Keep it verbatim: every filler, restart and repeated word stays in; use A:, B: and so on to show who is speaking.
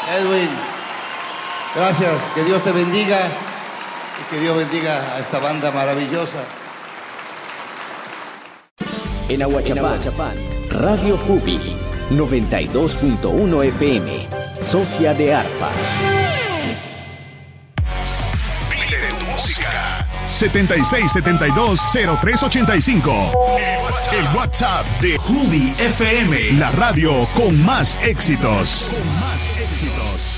A: Edwin, gracias. Que Dios te bendiga y que Dios bendiga a esta banda maravillosa.
B: En Ahuachapán, Radio Jubi, noventa y dos punto uno F M, socia de arpas.
C: Pide tu música. setenta y seis setenta y dos cero tres ochenta y cinco. El WhatsApp de Jubi F M, la radio con más éxitos. Con más éxitos.